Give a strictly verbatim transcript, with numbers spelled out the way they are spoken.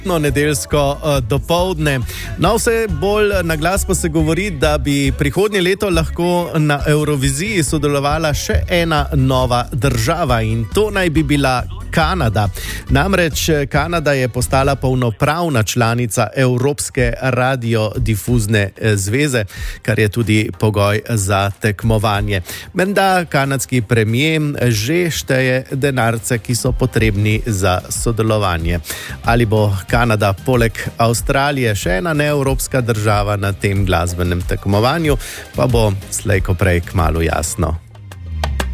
No, nedeljsko uh, dopoldne. No, vse bolj na glas pa se govori, da bi prihodnje leto lahko na Evroviziji sodelovala še ena nova država in to naj bi bila Kanada. Namreč Kanada je postala polnopravna članica Evropske radiodifuzne zveze, kar je tudi pogoj za tekmovanje. Menda kanadski premier že šteje denarce, ki so potrebni za sodelovanje. Ali bo Kanada poleg Avstralije še ena neevropska država na tem glasbenem tekmovanju, pa bo slej ko prej kmalu jasno.